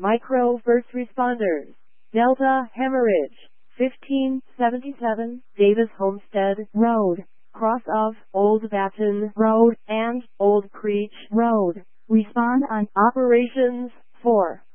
Micro First Responders, Delta Hemorrhage, 1577 Davis Homestead Road, cross of Old Baton Road and Old Creech Road. Respond on Operations 4.